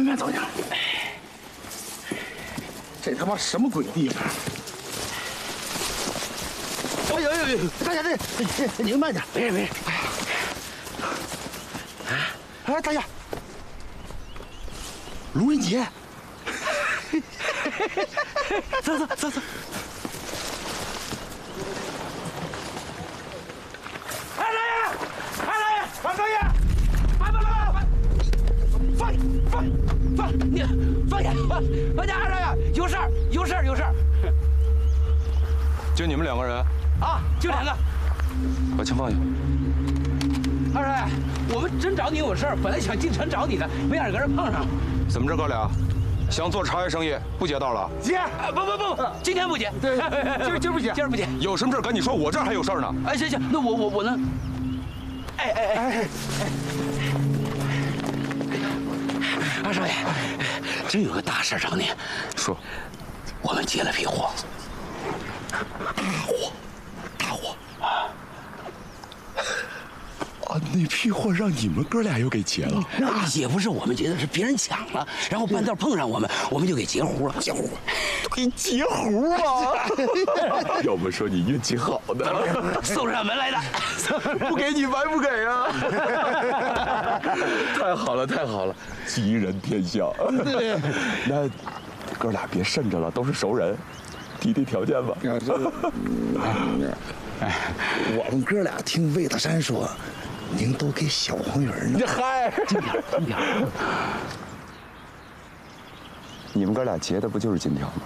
慢走娘。这他妈什么鬼地方？哎呦呦呦！大侠，你们慢点，没事没事。哎呀，哎，大侠，卢仁杰，走。二少爷，放下！二少爷，有事儿。 就你们2个人啊，就2个。 把枪放下。 二少爷，我们真找你有事儿，本来想进城找你的，没想跟人碰上。 怎么着，哥俩想做茶叶生意，不结道了？ 结？不，今天不结。对，今儿不结。 有什么事赶紧说，我这儿还有事儿呢。 哎，行，那我能。哎，二少爷，真有个大事找你。 说， 我们接了批货。大货啊！ 那批货让你们哥俩又给劫了？ 那也不是我们劫的，是别人抢了，然后半道碰上我们就给截胡了。 都给截胡了！要不说你运气好呢， 送上门来的， 不给你白不给啊！太好了，吉人天相。那哥俩别慎着了，都是熟人，提条件吧。 我们哥俩听魏大山说，您都给小黄鱼呢。 嗨， 金条。 你们哥俩结的不就是金条吗？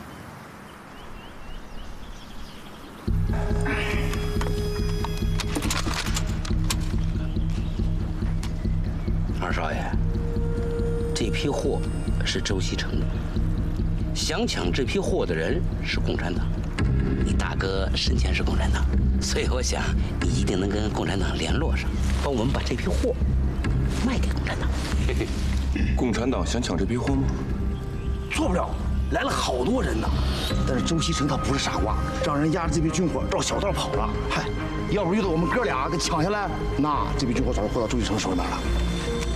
二少爷，这批货是周锡成的，想抢这批货的人是共产党。你大哥生前是共产党，所以我想你一定能跟共产党联络上，帮我们把这批货卖给共产党。 共产党想抢这批货吗？ 做不了，来了好多人呢。但是周锡成他不是傻瓜，让人押着这批军火绕小道跑了。嗨，要不遇到我们哥俩给抢下来，那这批军火早就混到周锡成手里面了。